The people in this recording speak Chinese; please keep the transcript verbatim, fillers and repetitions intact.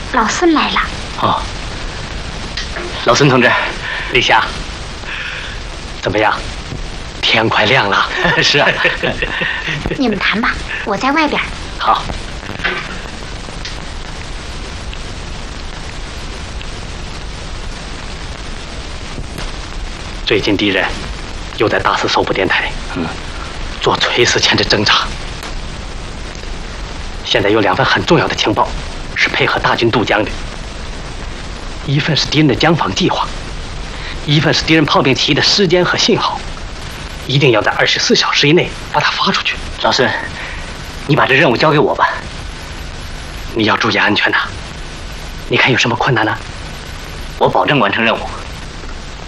老孙来了。 哦，老孙同志，李霞，怎么样？天快亮了。是啊。 你们谈吧，我在外边。 好。最近敌人又在大肆搜捕电台，嗯，做垂死前的侦查。现在有两份很重要的情报，是配合大军渡江的。一份是敌人的江防计划，一份是敌人炮兵起义的时间和信号，一定要在二十四小时以内把它发出去。老孙，你把这任务交给我吧。你要注意安全呐。你看有什么困难呢？我保证完成任务。